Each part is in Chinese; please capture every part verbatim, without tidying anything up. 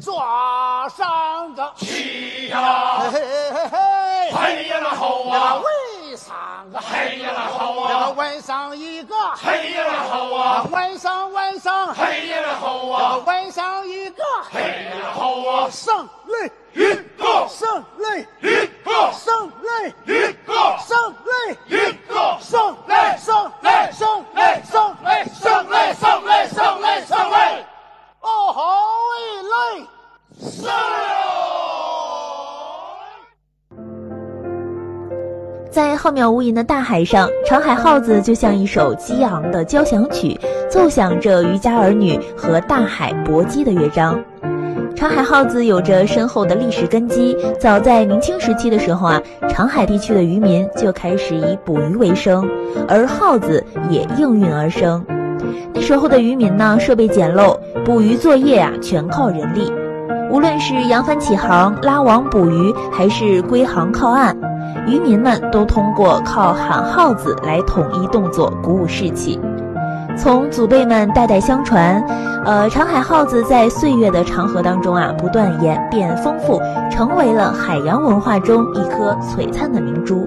抓上个起呀， 嘿嘿嘿嘿， 嘿呀那好啊， 围上个嘿呀那好这个啊， 晚上一个， 嘿呀那好啊， 晚上晚上， 嘿呀那好这个啊， 晚上一个， 嘿呀那好啊， 胜利一个， 胜利一个， 胜利一个， 胜利一个， 胜利胜利胜利胜利胜利胜利胜利胜利，哦吼一类胜在浩渺无垠的大海上，长海号子就像一首激昂的交响曲，奏响着渔家儿女和大海搏击的乐章。长海号子有着深厚的历史根基，早在明清时期的时候啊，长海地区的渔民就开始以捕鱼为生，而号子也应运而生。那时候的渔民呢，设备简陋，捕鱼作业啊全靠人力。无论是扬帆起航、拉网捕鱼，还是归航靠岸，渔民们都通过靠喊号子来统一动作，鼓舞士气。从祖辈们代代相传，呃，长海号子在岁月的长河当中啊，不断演变丰富，成为了海洋文化中一颗璀璨的明珠。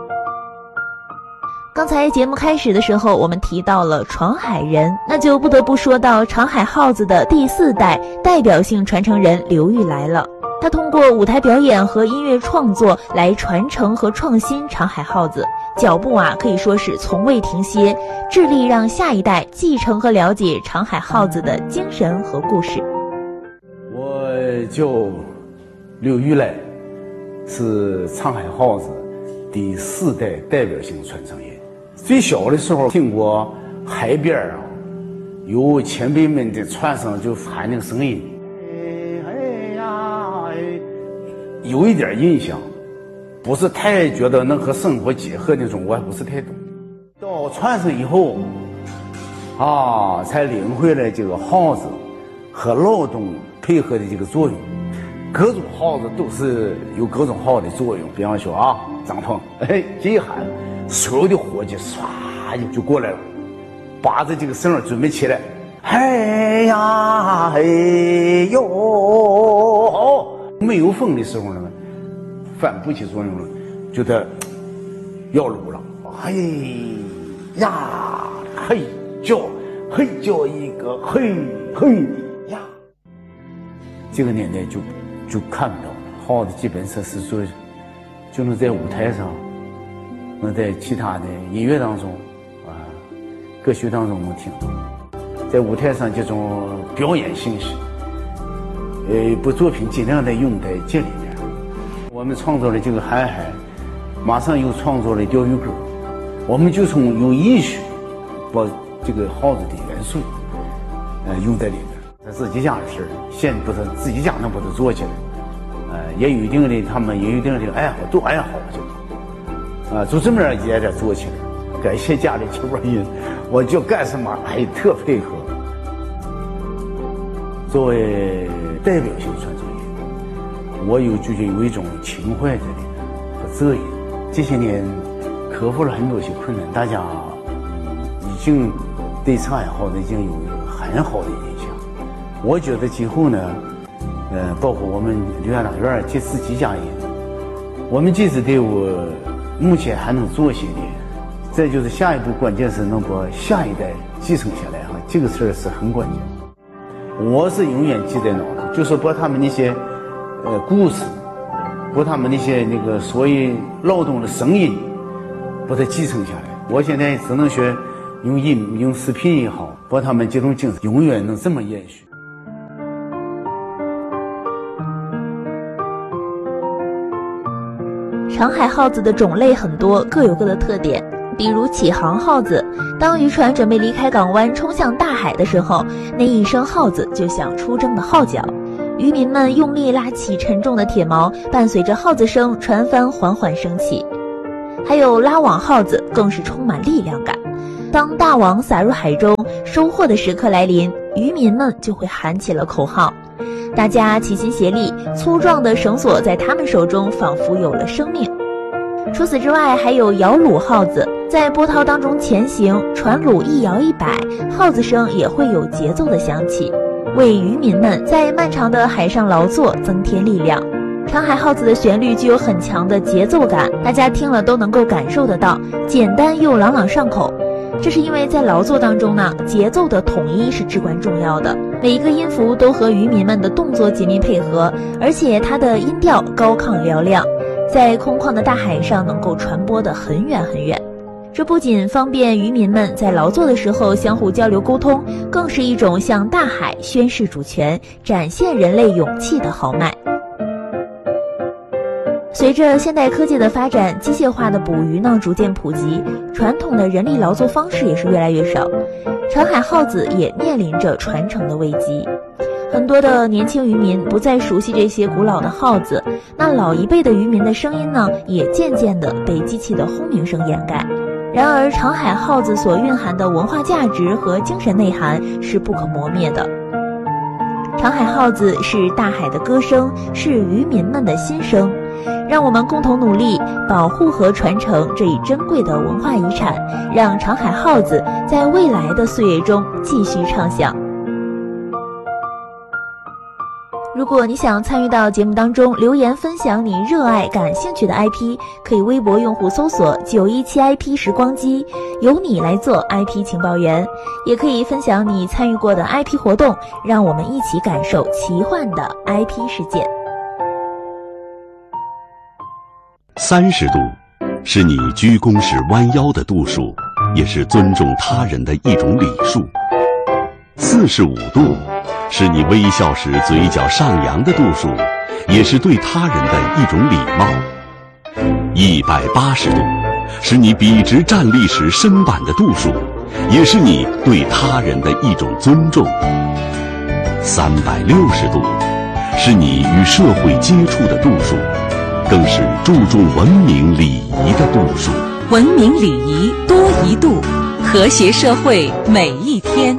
刚才节目开始的时候，我们提到了闯海人，那就不得不说到长海号子的第四代代表性传承人刘玉来了。他通过舞台表演和音乐创作来传承和创新长海号子，脚步啊可以说是从未停歇，致力让下一代继承和了解长海号子的精神和故事。 我叫刘玉来，是长海号子第四代代表性传承人。最小的时候听过海边啊有前辈们的船上就喊那个声音，哎呀哎，有一点印象，不是太觉得能和生活结合那种，我还不是太懂。到船上以后啊，才领会了这个号子和劳动配合的这个作用。各种号子都是有各种号的作用，比方说啊，张鹏，哎，这一喊，所有的伙计唰就就过来了，把着这个绳准备起来，哎呀，哎呦，没有风的时候呢，帆不起作用了，就得要撸了，嘿呀，嘿叫，嘿叫一个，嘿嘿呀，这个年代就就看不到了。号子基本上是说，就能在舞台上，能在其他的音乐当中啊，歌曲当中能听到。在舞台上这种表演形式，呃，一部作品尽量的用在这里面。我们创作的这个海海，马上又创作了钓鱼歌，我们就从用艺术把这个号子的元素，呃，用在里面。这自己家的事儿，现在不是自己家能把它做起来，呃，也有一定的，他们也有一定的爱好，都爱好这个，啊、呃，就这么样一点点做起来。感谢家里这帮人，我就干什么还特配合。作为代表性传承人，我有就是有一种情怀在里面和责任。这些年克服了很多些困难，大家已经对长海号子已经有很好的印象。我觉得今后呢，呃，包括我们刘家党院这自己家人，我们这支队伍目前还能做些的，再就是下一步关键是能把下一代继承下来哈，这个事儿是很关键。我是永远记在脑子，就是把他们那些呃故事，把他们那些那个所谓劳动的声音，把它继承下来。我现在只能学用音用视频也好，把他们这种精神永远能这么延续。 长海号子的种类很多，各有各的特点。比如起航号子，当渔船准备离开港湾冲向大海的时候，那一声号子就像出征的号角，渔民们用力拉起沉重的铁锚，伴随着号子声，船帆缓缓升起。还有拉网号子，更是充满力量感。当大网撒入海中，收获的时刻来临，渔民们就会喊起了口号。大家齐心协力，粗壮的绳索在他们手中仿佛有了生命。除此之外，还有摇橹号子，在波涛当中前行，船橹一摇一摆，号子声也会有节奏的响起。 为渔民们在漫长的海上劳作增添力量。长海号子的旋律具有很强的节奏感，大家听了都能够感受得到，简单又朗朗上口。这是因为在劳作当中呢，节奏的统一是至关重要的，每一个音符都和渔民们的动作紧密配合，而且它的音调高亢嘹亮，在空旷的大海上能够传播得很远很远。这不仅方便渔民们在劳作的时候相互交流沟通，更是一种向大海宣示主权、展现人类勇气的豪迈。随着现代科技的发展，机械化的捕鱼呢逐渐普及，传统的人力劳作方式也是越来越少，长海号子也面临着传承的危机。很多的年轻渔民不再熟悉这些古老的号子，那老一辈的渔民的声音呢，也渐渐地被机器的轰鸣声掩盖。然而，长海号子所蕴含的文化价值和精神内涵是不可磨灭的。长海号子是大海的歌声，是渔民们的心声。让我们共同努力，保护和传承这一珍贵的文化遗产，让长海号子在未来的岁月中继续唱响。如果你想参与到节目当中，留言分享你热爱、感兴趣的 I P， 可以微博用户搜索九一七 I P 时光机，由你来做 I P 情报员，也可以分享你参与过的 I P 活动，让我们一起感受奇幻的 I P 世界。 三十度是你鞠躬时弯腰的度数，也是尊重他人的一种礼数。四十五度是你微笑时嘴角上扬的度数，也是对他人的一种礼貌。一百八十度是你笔直站立时身板的度数，也是你对他人的一种尊重。三百六十度是你与社会接触的度数，更是注重文明礼仪的度数。 文明礼仪多一度，和谐社会每一天。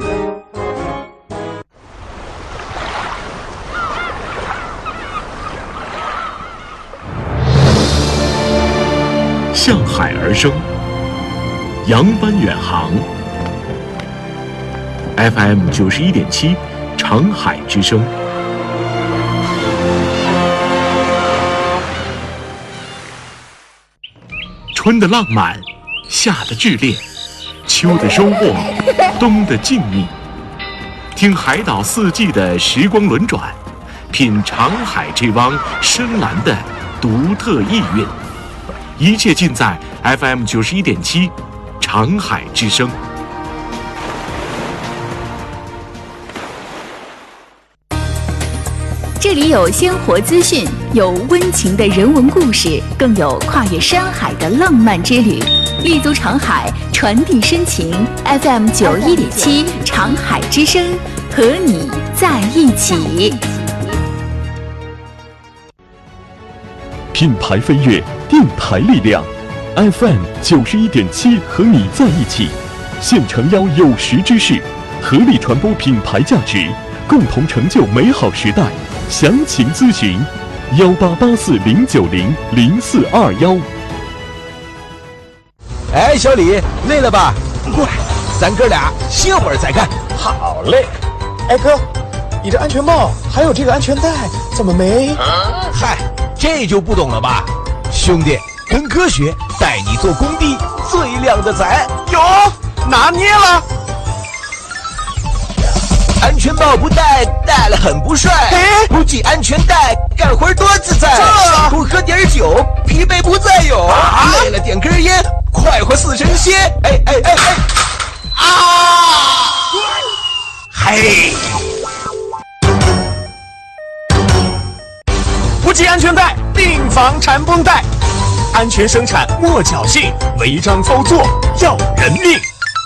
向海而生，扬帆远航。F M 九十一点七，长海之声。春的浪漫，夏的炽烈，秋的收获，冬的静谧。听海岛四季的时光轮转，品长海这汪深蓝的独特意蕴。一切尽在 F M 九十一点七，长海之声。 这里有鲜活资讯，有温情的人文故事，更有跨越山海的浪漫之旅。立足长海，传递深情。F M 九一点七，长海之声，和你在一起。 品牌飞跃，电台力量 ，F M 九十一点七，和你在一起。现诚邀有识之士，合力传播品牌价值，共同成就美好时代。详情咨询幺八八四零九零零四二幺。 哎，小李，累了吧？过来，咱哥俩歇会儿再干。 好嘞。哎哥，你这安全帽还有这个安全带怎么没？ 啊、嗨，这就不懂了吧？兄弟，跟哥学，带你做工地最靓的仔。 有，拿捏了。 安全帽不戴，戴了很不帅。不系安全带，干活多自在。多喝点酒，疲惫不再有。啊、累了点根烟，快活似神仙。哎哎哎哎！啊！嘿！ 不系安全带，定防缠绷带。安全生产莫侥幸，违章操作要人命。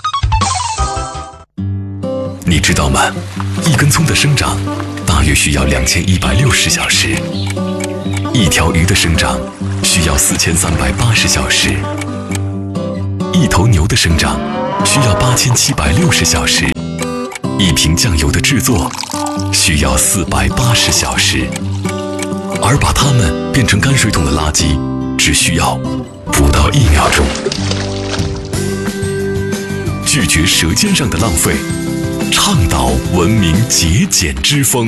你知道吗？一根葱的生长大约需要两千一百六十小时，一条鱼的生长需要四千三百八十小时，一头牛的生长需要八千七百六十小时，一瓶酱油的制作需要四百八十小时，而把它们变成泔水桶的垃圾只需要不到一秒钟。拒绝舌尖上的浪费， 倡导文明节俭之风。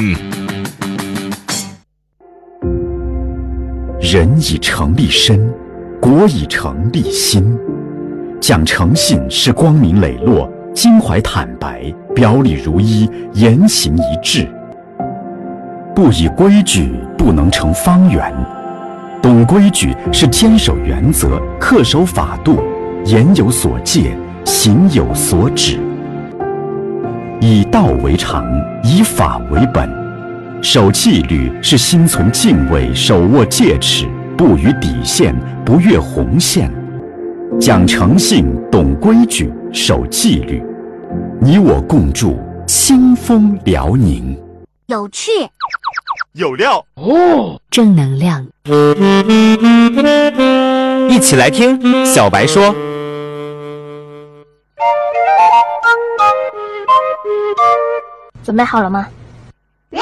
人以诚立身，国以诚立心。讲诚信是光明磊落，襟怀坦白，表里如一，言行一致。不以规矩，不能成方圆。懂规矩是坚守原则，恪守法度，言有所戒，行有所止。以道为常，以法为本。守纪律是心存敬畏，手握戒尺，不逾底线，不越红线。讲诚信，懂规矩，守纪律，你我共筑清风辽宁。 有趣， 有料哦，正能量。 一起来听小白说。 准备好了吗？ Ready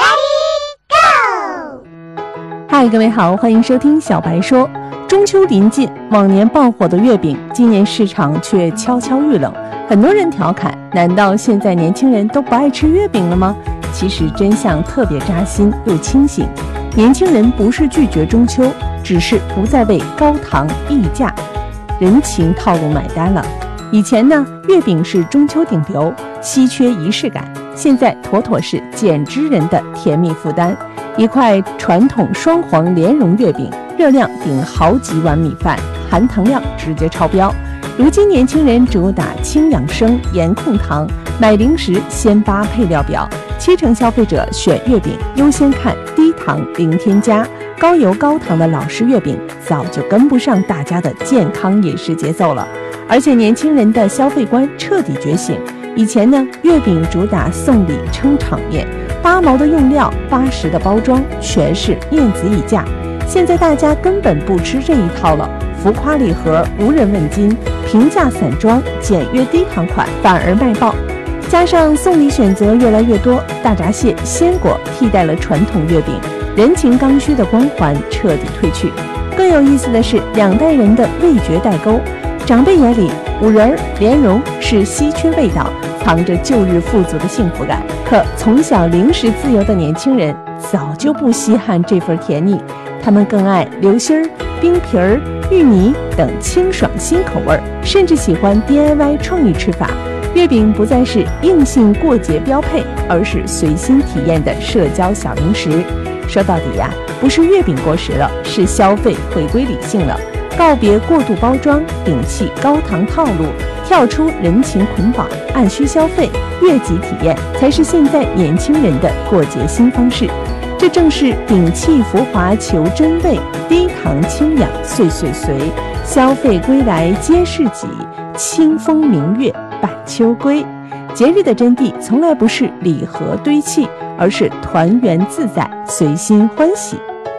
Go！ 嗨，各位好，欢迎收听小白说。中秋临近，往年爆火的月饼，今年市场却悄悄遇冷。很多人调侃，难道现在年轻人都不爱吃月饼了吗？其实真相特别扎心又清醒。年轻人不是拒绝中秋，只是不再为高糖溢价、人情套路买单了。以前呢，月饼是中秋顶流，稀缺仪式感；现在妥妥是减脂人的甜蜜负担。一块传统双黄莲蓉月饼，热量顶好几碗米饭，含糖量直接超标。如今年轻人主打轻养生、严控糖，买零食先扒配料表，七成消费者选月饼优先看低糖零添加。高油高糖的老式月饼早就跟不上大家的健康饮食节奏了。而且年轻人的消费观彻底觉醒。以前呢，月饼主打送礼撑场面，八毛的用料，八十的包装，全是面子溢价。现在大家根本不吃这一套了，浮夸礼盒无人问津，平价散装简约低糖款反而卖爆。加上送礼选择越来越多，大闸蟹、鲜果替代了传统月饼，人情刚需的光环彻底褪去。更有意思的是，两代人的味觉代沟。长辈眼里，五仁、莲蓉是稀缺味道，藏着旧日富足的幸福感。可从小零食自由的年轻人早就不稀罕这份甜腻，他们更爱流心儿、冰皮儿、芋泥等清爽新口味，甚至喜欢 D I Y 创意吃法。月饼不再是硬性过节标配，而是随心体验的社交小零食。说到底呀、啊，不是月饼过时了，是消费回归理性了。告别过度包装，摒弃高糖套路，跳出人情捆绑，按需消费，悦己体验，才是现在年轻人的过节新方式。这正是摒弃浮华求真味，低糖轻养岁岁随，消费归来皆是己，清风明月伴秋归。节日的真谛从来不是礼盒堆砌，而是团圆自在，随心欢喜。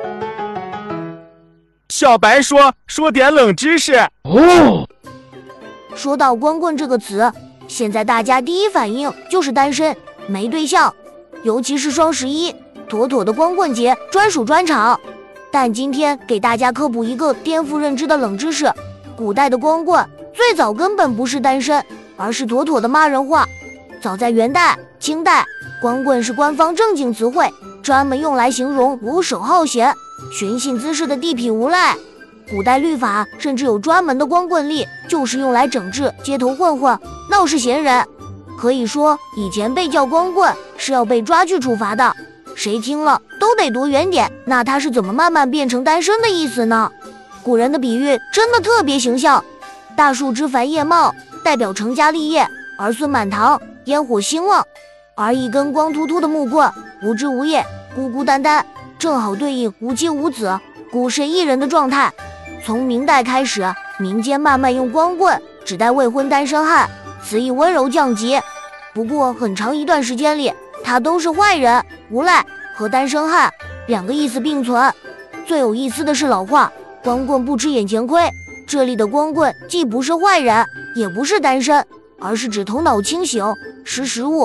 小白说说点冷知识哦。说到光棍这个词，现在大家第一反应就是单身没对象，尤其是双十一，妥妥的光棍节专属专场。但今天给大家科普一个颠覆认知的冷知识：古代的光棍最早根本不是单身，而是妥妥的骂人话。早在元代、清代，光棍是官方正经词汇，专门用来形容游手好闲、寻衅滋事的地痞无赖。古代律法甚至有专门的光棍例，就是用来整治街头混混、闹事闲人。可以说，以前被叫光棍是要被抓去处罚的，谁听了都得躲远点。那他是怎么慢慢变成单身的意思呢？古人的比喻真的特别形象，大树枝繁叶茂，代表成家立业，儿孙满堂，烟火兴旺；而一根光秃秃的木棍，无枝无叶，孤孤单单，正好对应无妻无子、孤身一人的状态。从明代开始，民间慢慢用光棍指代未婚单身汉，词意温柔降级。不过很长一段时间里，他都是坏人、无赖和单身汉两个意思并存。最有意思的是老话，光棍不吃眼前亏。这里的光棍既不是坏人，也不是单身，而是指头脑清醒、识时务、